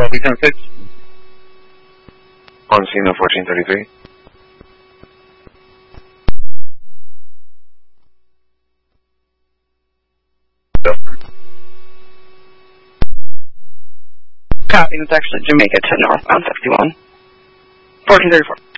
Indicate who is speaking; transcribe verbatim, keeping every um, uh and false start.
Speaker 1: Copy ten six.
Speaker 2: On scene of fourteen thirty-three.
Speaker 3: Copy, it's actually Jamaica to northbound fifty-one. fourteen thirty-four.